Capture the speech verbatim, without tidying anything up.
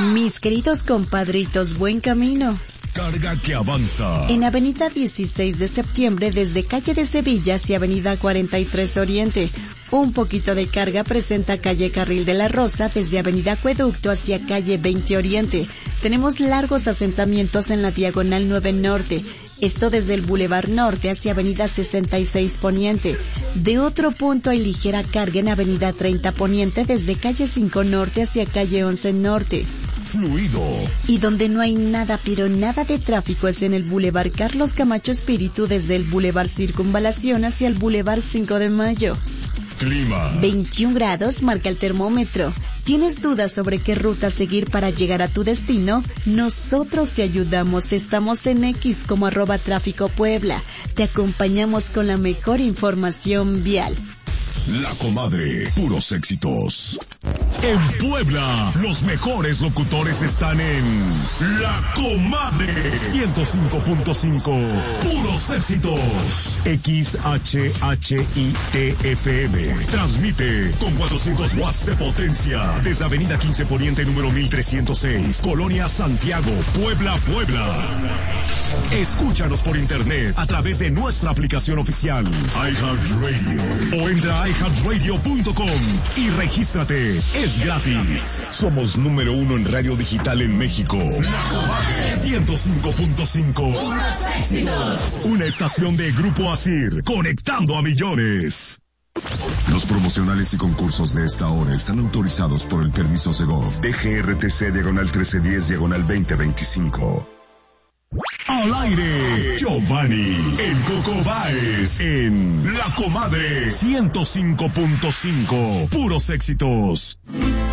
Mis queridos compadritos, buen camino. Carga que avanza. En avenida dieciséis de septiembre, desde calle de Sevilla hacia avenida cuarenta y tres Oriente. Un poquito de carga presenta calle Carril de la Rosa desde avenida Acueducto hacia calle veinte Oriente. Tenemos largos asentamientos en la diagonal nueve Norte. Esto desde el Boulevard Norte hacia avenida sesenta y seis Poniente. De otro punto hay ligera carga en avenida treinta Poniente desde calle cinco Norte hacia calle once Norte. Fluido. Y donde no hay nada, pero nada de tráfico es en el Boulevard Carlos Camacho Espíritu desde el Boulevard Circunvalación hacia el Boulevard cinco de Mayo. Clima. veintiún grados marca el termómetro. ¿Tienes dudas sobre qué ruta seguir para llegar a tu destino? Nosotros te ayudamos. Estamos en X como arroba tráfico Puebla. Te acompañamos con la mejor información vial. La Comadre, puros éxitos. En Puebla, los mejores locutores están en La Comadre ciento cinco punto cinco, puros éxitos. X H H I T F M transmite con cuatrocientos watts de potencia desde Avenida quince Poniente número mil trescientos seis, Colonia Santiago, Puebla, Puebla. Escúchanos por internet a través de nuestra aplicación oficial iHeartRadio o entra a i heart radio punto com y regístrate. Es gratis. Somos número uno en radio digital en México. ciento cinco punto cinco. Una estación de Grupo Asir, conectando a millones. Los promocionales y concursos de esta hora están autorizados por el permiso Segov D G R T C diagonal trece diez diagonal veinte veinticinco. Al aire, Giovanni, el Coco Báez, en La Comadre ciento cinco punto cinco, puros éxitos.